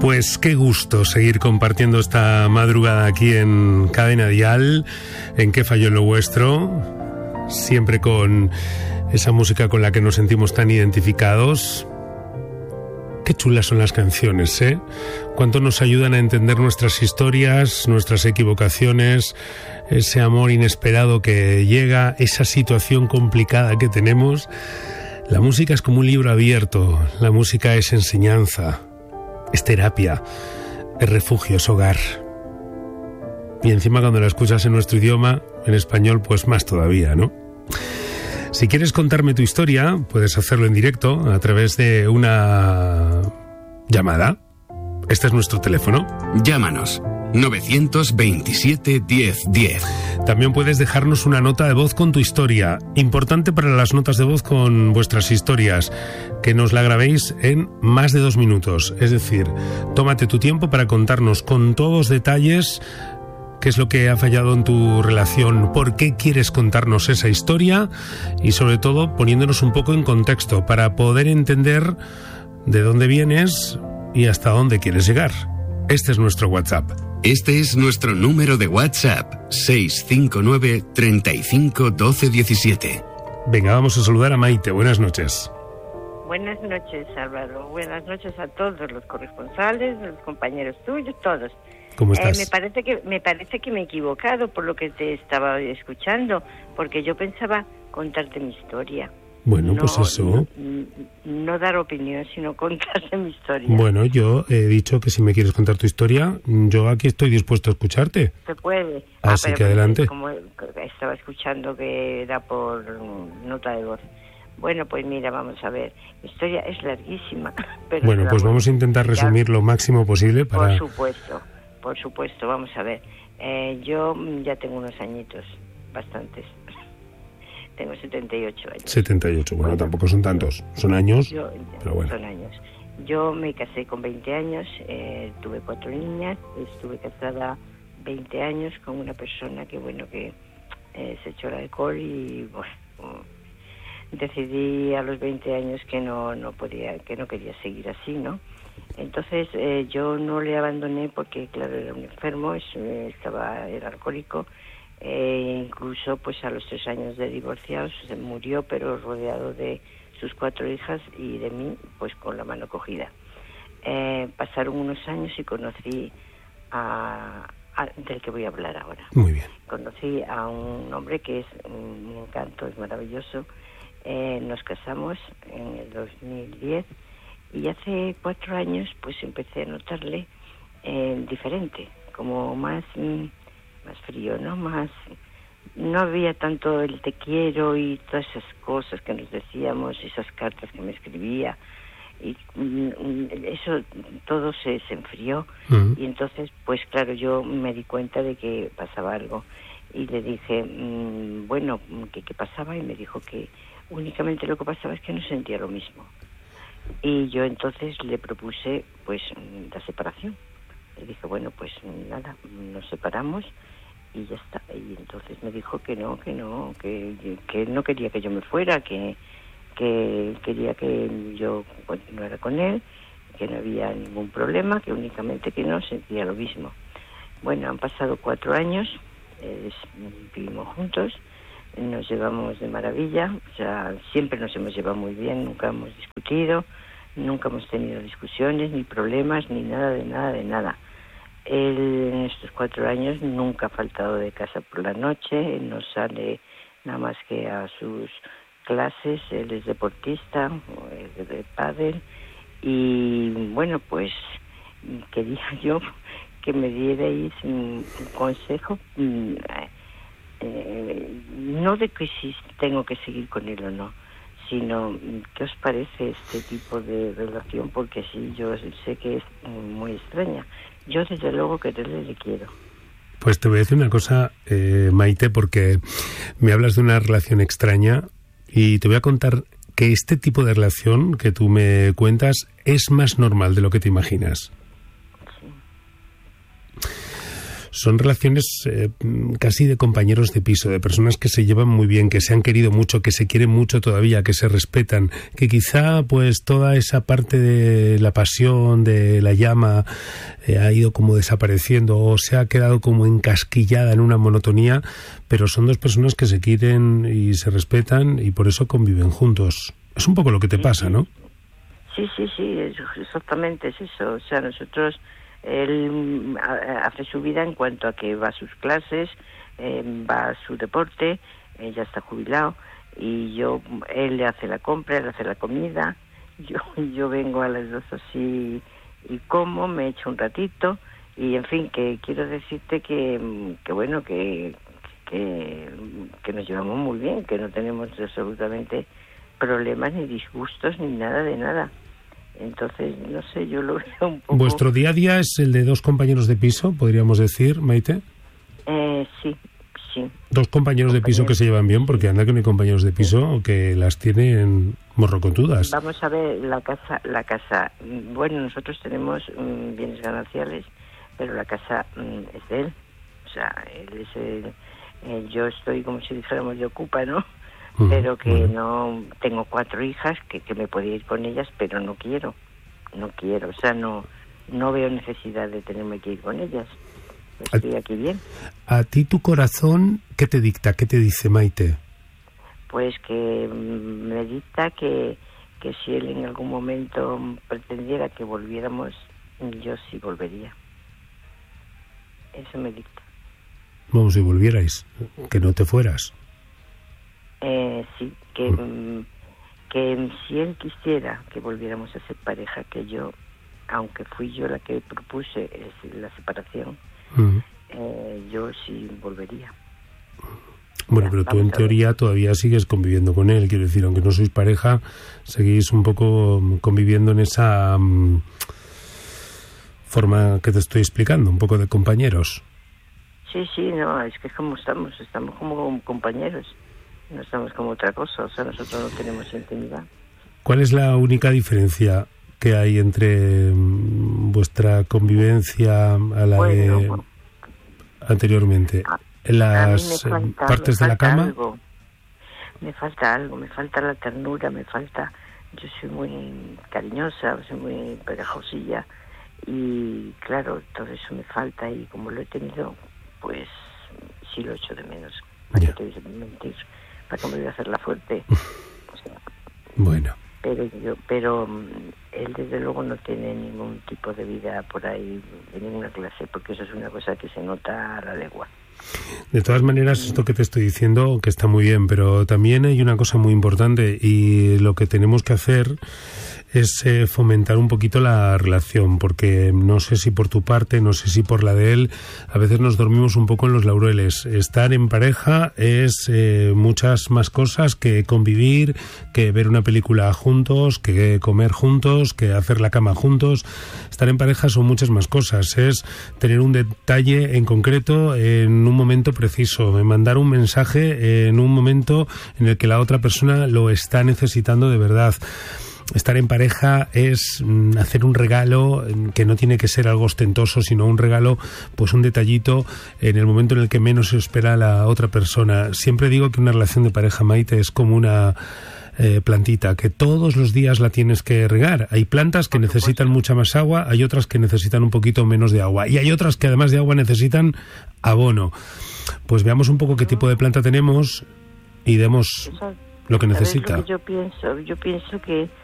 Pues qué gusto seguir compartiendo esta madrugada aquí en Cadena Dial, en ¿Qué falló en lo vuestro? Siempre con esa música con la que nos sentimos tan identificados. Qué chulas son las canciones, ¿eh? Cuánto nos ayudan a entender nuestras historias, nuestras equivocaciones, ese amor inesperado que llega, esa situación complicada que tenemos. La música es como un libro abierto, la música es enseñanza, es terapia, es refugio, es hogar. Y encima cuando la escuchas en nuestro idioma, en español, pues más todavía, ¿no? Si quieres contarme tu historia, puedes hacerlo en directo a través de una llamada. Este es nuestro teléfono. Llámanos 927 10 10. También puedes dejarnos una nota de voz con tu historia. Importante para las notas de voz con vuestras historias, que nos la grabéis en más de 2 minutos. Es decir, tómate tu tiempo para contarnos con todos detalles qué es lo que ha fallado en tu relación, por qué quieres contarnos esa historia y sobre todo poniéndonos un poco en contexto para poder entender de dónde vienes y hasta dónde quieres llegar. Este es nuestro WhatsApp. Este es nuestro número de WhatsApp, 659 35 12 17. Venga, vamos a saludar a Maite. Buenas noches. Buenas noches, Álvaro. Buenas noches a todos los corresponsales, los compañeros tuyos, todos. ¿Cómo estás? Me parece que me he equivocado por lo que te estaba escuchando, porque yo pensaba contarte mi historia. Bueno, pues eso. No dar opinión, sino contarte mi historia. Bueno, yo he dicho que si me quieres contar tu historia, yo aquí estoy dispuesto a escucharte. Se puede. Así que adelante. Como estaba escuchando que era por nota de voz. Bueno, pues mira, vamos a ver. Mi historia es larguísima. Pero bueno, pues vamos a intentar resumir lo máximo posible para... Por supuesto, vamos a ver. Yo ya tengo unos añitos, bastantes. Tengo 78 años. 78, bueno, tampoco son tantos. Son años, pero bueno. Son años. Yo me casé con 20 años, tuve 4 niñas, estuve casada 20 años con una persona que, bueno, que se echó el alcohol y, bueno, decidí a los 20 años que no quería seguir así, ¿no? Entonces yo no le abandoné porque, claro, era un enfermo, era alcohólico. Incluso pues a los 3 años de divorciados se murió, pero rodeado de sus 4 hijas y de mí, pues con la mano cogida. Pasaron unos años y conocí del que voy a hablar ahora. Muy bien. Conocí a un hombre que es un encanto, es maravilloso. Nos casamos en el 2010 y hace 4 años pues empecé a notarle diferente, como más frío, ¿no? No había tanto el te quiero y todas esas cosas que nos decíamos, esas cartas que me escribía, y eso todo se enfrió. Y entonces, pues claro, yo me di cuenta de que pasaba algo y le dije, bueno, ¿qué pasaba? Y me dijo que únicamente lo que pasaba es que no sentía lo mismo. Y yo entonces le propuse, pues, la separación. Le dije, bueno, pues nada, nos separamos y ya está. Y entonces me dijo que no quería que yo me fuera, que quería que yo continuara con él, que no había ningún problema, que únicamente que no sentía lo mismo. Bueno, han pasado 4 años, vivimos juntos, nos llevamos de maravilla, o sea, siempre nos hemos llevado muy bien, nunca hemos discutido, nunca hemos tenido discusiones, ni problemas, ni nada. Él en estos 4 años nunca ha faltado de casa por la noche, él no sale nada más que a sus clases, él es deportista, es de pádel, y bueno, pues quería yo que me dierais un consejo, no de que si tengo que seguir con él o no, sino qué os parece este tipo de relación, porque sí, yo sé que es muy extraña. Yo desde luego que le quiero. Pues te voy a decir una cosa, Maite, porque me hablas de una relación extraña y te voy a contar que este tipo de relación que tú me cuentas es más normal de lo que te imaginas. Sí. son relaciones casi de compañeros de piso, de personas que se llevan muy bien, que se han querido mucho, que se quieren mucho todavía, que se respetan, que quizá pues toda esa parte de la pasión, de la llama, ha ido como desapareciendo o se ha quedado como encasquillada en una monotonía, pero son dos personas que se quieren y se respetan y por eso conviven juntos. Es un poco lo que te pasa, ¿no? Sí, exactamente es eso. O sea, nosotros, él hace su vida en cuanto a que va a sus clases, va a su deporte, ya está jubilado, y él le hace la compra, él hace la comida, yo vengo a las 2 así y como, me echo un ratito, y en fin, que quiero decirte que bueno, que nos llevamos muy bien, que no tenemos absolutamente problemas ni disgustos ni nada de nada. Entonces, no sé, yo lo veo un poco... ¿Vuestro día a día es el de 2 compañeros de piso, podríamos decir, Maite? Sí. Dos compañeros de piso que se llevan bien, porque anda que no hay compañeros de piso que las tienen morrocotudas. Vamos a ver, la casa, bueno, nosotros tenemos bienes gananciales, pero la casa es de él. O sea, él es yo estoy como si dijéramos de ocupa, ¿no? Pero que no tengo 4 hijas que me podía ir con ellas, pero no quiero, o sea, no veo necesidad de tenerme que ir con ellas. Estoy aquí bien. ¿A ti tu corazón qué te dicta? ¿Qué te dice, Maite? Pues que me dicta que si él en algún momento pretendiera que volviéramos, yo sí volvería. Eso me dicta. Vamos, si volvierais, que no te fueras. Sí, que si él quisiera que volviéramos a ser pareja, que yo, aunque fui yo la que propuse la separación, yo sí volvería. Bueno, pero tú en teoría todavía sigues conviviendo con él, quiero decir, aunque no sois pareja, seguís un poco conviviendo en esa forma que te estoy explicando, un poco de compañeros. Sí, no, es que como estamos como compañeros, no estamos como otra cosa, o sea, nosotros no tenemos intimidad. ¿ ¿Cuál es la única diferencia que hay entre vuestra convivencia a la de anteriormente? ¿En las partes de la cama? Me falta algo, me falta la ternura, yo soy muy cariñosa, soy muy pegajosilla y claro, todo eso me falta y como lo he tenido, pues sí lo echo de menos. ¿Para qué te voy a mentir? ¿Para qué me voy a hacer la fuerte? O sea, bueno. Pero él desde luego no tiene ningún tipo de vida por ahí de ninguna clase, porque eso es una cosa que se nota a la legua. De todas maneras, esto que te estoy diciendo, que está muy bien, pero también hay una cosa muy importante y lo que tenemos que hacer es fomentar un poquito la relación, porque no sé si por tu parte, no sé si por la de él, a veces nos dormimos un poco en los laureles. Estar en pareja es muchas más cosas que convivir, que ver una película juntos, que comer juntos, que hacer la cama juntos. Estar en pareja son muchas más cosas, es tener un detalle en concreto en un momento preciso, mandar un mensaje en un momento en el que la otra persona lo está necesitando de verdad. Estar en pareja es hacer un regalo que no tiene que ser algo ostentoso, sino un regalo, pues un detallito en el momento en el que menos se espera la otra persona. Siempre digo que una relación de pareja, Maite, es como una plantita, que todos los días la tienes que regar. Hay plantas que necesitan mucha más agua, hay otras que necesitan un poquito menos de agua y hay otras que además de agua necesitan abono. Pues veamos un poco qué tipo de planta tenemos y demos lo que necesita. Yo pienso que